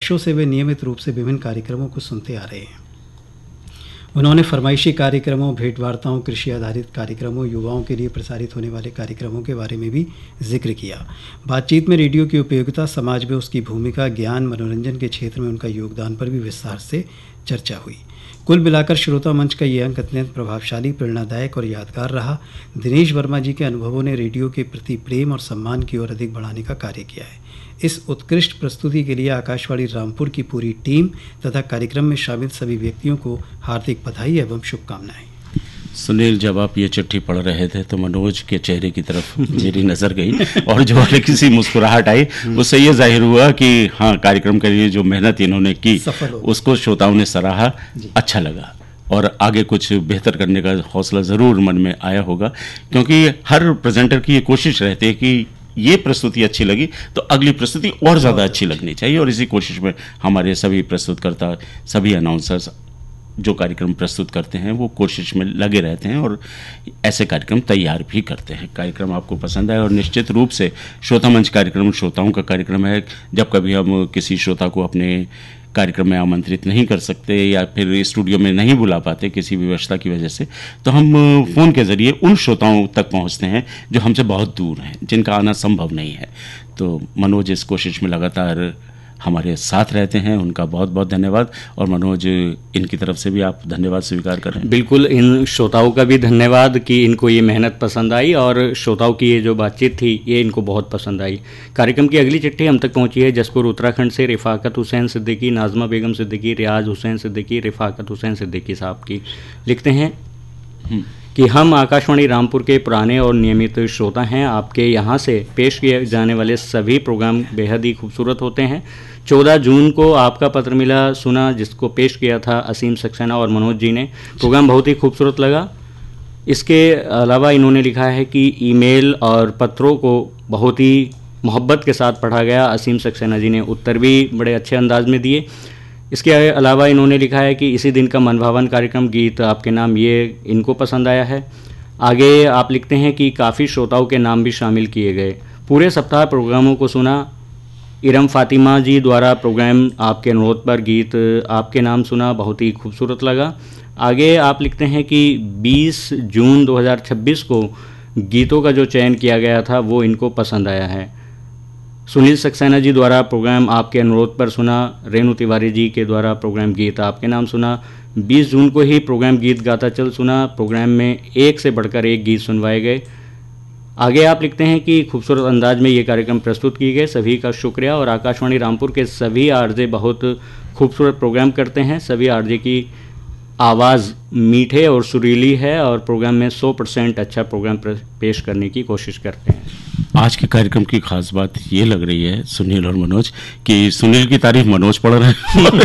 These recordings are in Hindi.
वर्षों से वे नियमित रूप से विभिन्न कार्यक्रमों को सुनते आ रहे हैं। उन्होंने फरमाइशी कार्यक्रमों, भेंटवार्ताओं, कृषि आधारित कार्यक्रमों, युवाओं के लिए प्रसारित होने वाले कार्यक्रमों के बारे में भी जिक्र किया। बातचीत में रेडियो की उपयोगिता, समाज में उसकी भूमिका, ज्ञान, मनोरंजन के क्षेत्र में उनका योगदान पर भी विस्तार से चर्चा हुई। कुल मिलाकर श्रोता मंच का ये अंक अत्यंत प्रभावशाली, प्रेरणादायक और यादगार रहा। दिनेश वर्मा जी के अनुभवों ने रेडियो के प्रति प्रेम और सम्मान की ओर अधिक बढ़ाने का कार्य किया है। इस उत्कृष्ट प्रस्तुति के लिए आकाशवाणी रामपुर की पूरी टीम तथा कार्यक्रम में शामिल सभी व्यक्तियों को हार्दिक बधाई एवं शुभकामनाएं। सुनील, जब आप ये चिट्ठी पढ़ रहे थे तो मनोज के चेहरे की तरफ मेरी नज़र गई और जो हल्की सी मुस्कुराहट आई, उससे ये जाहिर हुआ कि हाँ, कार्यक्रम के लिए जो मेहनत इन्होंने की उसको श्रोताओं ने सराहा, अच्छा लगा और आगे कुछ बेहतर करने का हौसला ज़रूर मन में आया होगा, क्योंकि हर प्रेजेंटर की ये कोशिश रहती है कि ये प्रस्तुति अच्छी लगी तो अगली प्रस्तुति और ज़्यादा अच्छी लगनी चाहिए, और इसी कोशिश में हमारे सभी प्रस्तुतकर्ता, सभी अनाउंसर्स जो कार्यक्रम प्रस्तुत करते हैं वो कोशिश में लगे रहते हैं और ऐसे कार्यक्रम तैयार भी करते हैं। कार्यक्रम आपको पसंद आए और निश्चित रूप से श्रोता मंच कार्यक्रम श्रोताओं का कार्यक्रम है। जब कभी हम किसी श्रोता को अपने कार्यक्रम में आमंत्रित नहीं कर सकते या फिर स्टूडियो में नहीं बुला पाते किसी व्यवस्था की वजह से, तो हम फ़ोन के ज़रिए उन श्रोताओं तक पहुंचते हैं जो हमसे बहुत दूर हैं, जिनका आना संभव नहीं है। तो मनोज इस कोशिश में लगातार हमारे साथ रहते हैं, उनका बहुत बहुत धन्यवाद। और मनोज, इनकी तरफ से भी आप धन्यवाद स्वीकार करें। बिल्कुल, इन श्रोताओं का भी धन्यवाद कि इनको ये मेहनत पसंद आई और श्रोताओं की ये जो बातचीत थी ये इनको बहुत पसंद आई। कार्यक्रम की अगली चिट्ठी हम तक पहुंची है जसपुर उत्तराखंड से रिफाकत हुसैन सिद्दीकी, नाजमा बेगम सिद्दीकी, रियाज हुसैन सिद्दीकी, रिफाकत हुसैन सिद्दीकी साहब की। लिखते हैं कि हम आकाशवाणी रामपुर के पुराने और नियमित श्रोता हैं। आपके यहाँ से पेश किए जाने वाले सभी प्रोग्राम बेहद ही खूबसूरत होते हैं। 14 जून को आपका पत्र मिला सुना, जिसको पेश किया था असीम सक्सेना और मनोज जी ने। प्रोग्राम बहुत ही खूबसूरत लगा। इसके अलावा इन्होंने लिखा है कि ईमेल और पत्रों को बहुत ही मोहब्बत के साथ पढ़ा गया। असीम सक्सेना जी ने उत्तर भी बड़े अच्छे अंदाज में दिए। इसके अलावा इन्होंने लिखा है कि इसी दिन का मनभावन कार्यक्रम गीत आपके नाम, ये इनको पसंद आया है। आगे आप लिखते हैं कि काफ़ी श्रोताओं के नाम भी शामिल किए गए। पूरे सप्ताह प्रोग्रामों को सुना। इरम फातिमा जी द्वारा प्रोग्राम आपके अनुरोध पर गीत आपके नाम सुना, बहुत ही खूबसूरत लगा। आगे आप लिखते हैं कि 20 जून 2026 को गीतों का जो चयन किया गया था वो इनको पसंद आया है। सुनील सक्सेना जी द्वारा प्रोग्राम आपके अनुरोध पर सुना। रेणु तिवारी जी के द्वारा प्रोग्राम गीत आपके नाम सुना। 20 जून को ही प्रोग्राम गीत गाता चल सुना। प्रोग्राम में एक से बढ़कर एक गीत सुनवाए गए। आगे आप लिखते हैं कि खूबसूरत अंदाज में ये कार्यक्रम प्रस्तुत किए गए, सभी का शुक्रिया। और आकाशवाणी रामपुर के सभी आरजे बहुत खूबसूरत प्रोग्राम करते हैं। सभी आरजे की आवाज़ मीठे और सुरीली है और प्रोग्राम में 100% अच्छा प्रोग्राम पेश करने की कोशिश करते हैं। आज के कार्यक्रम की खास बात ये लग रही है सुनील और मनोज कि सुनील की तारीफ मनोज पढ़ रहे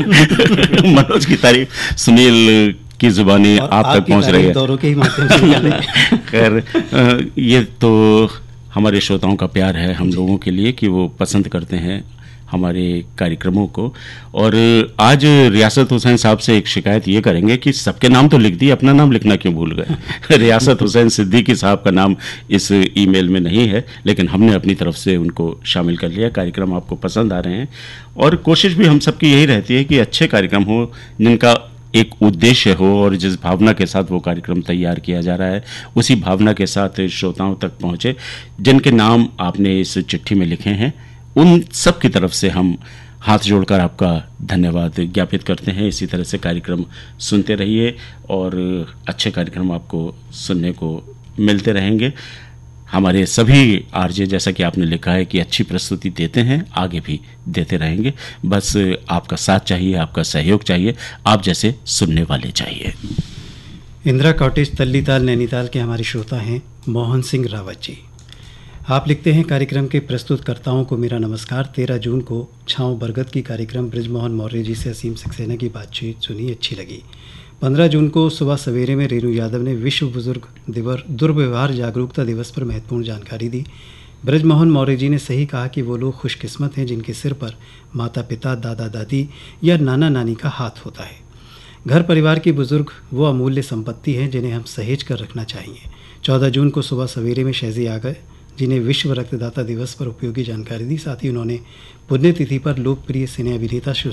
हैं मनोज की तारीफ सुनील की जुबानी आप तक पहुंच रही है। दौरों के ही माध्यम से खैर, ये तो हमारे श्रोताओं का प्यार है हम लोगों के लिए कि वो पसंद करते हैं हमारे कार्यक्रमों को। और आज रियासत हुसैन साहब से एक शिकायत ये करेंगे कि सबके नाम तो लिख दिए, अपना नाम लिखना क्यों भूल गए। रियासत हुसैन सिद्दीकी साहब का नाम इस ईमेल में नहीं है, लेकिन हमने अपनी तरफ से उनको शामिल कर लिया। कार्यक्रम आपको पसंद आ रहे हैं और कोशिश भी हम सबकी यही रहती है कि अच्छे कार्यक्रम हो जिनका एक उद्देश्य हो और जिस भावना के साथ वो कार्यक्रम तैयार किया जा रहा है उसी भावना के साथ श्रोताओं तक पहुँचे। जिनके नाम आपने इस चिट्ठी में लिखे हैं उन सब की तरफ से हम हाथ जोड़कर आपका धन्यवाद ज्ञापित करते हैं। इसी तरह से कार्यक्रम सुनते रहिए और अच्छे कार्यक्रम आपको सुनने को मिलते रहेंगे। हमारे सभी आरजे, जैसा कि आपने लिखा है कि अच्छी प्रस्तुति देते हैं, आगे भी देते रहेंगे। बस आपका साथ चाहिए, आपका सहयोग चाहिए, आप जैसे सुनने वाले चाहिए। इंदिरा कॉटेज तल्लीताल नैनीताल के हमारे श्रोता हैं मोहन सिंह रावत जी। आप लिखते हैं कार्यक्रम के प्रस्तुतकर्ताओं को मेरा नमस्कार। 13 जून को छाँव बरगद की कार्यक्रम ब्रिजमोहन मौर्य जी से असीम सक्सेना की बातचीत सुनी, अच्छी लगी। 15 जून को सुबह सवेरे में रेणु यादव ने विश्व बुजुर्ग दुर्व्यवहार जागरूकता दिवस पर महत्वपूर्ण जानकारी दी। ब्रिजमोहन मौर्य जी ने सही कहा कि वो लोग खुशकिस्मत हैं जिनके सिर पर माता पिता, दादा दादी या नाना नानी का हाथ होता है। घर परिवार की बुजुर्ग वो अमूल्य संपत्ति हैं जिन्हें हम सहेज कर रखना चाहिए। 14 जून को सुबह सवेरे में शहजी आ गए जिन्हें विश्व रक्तदाता दिवस पर उपयोगी जानकारी दी। साथ ही उन्होंने पुण्यतिथि पर लोकप्रिय सिने अभिनेता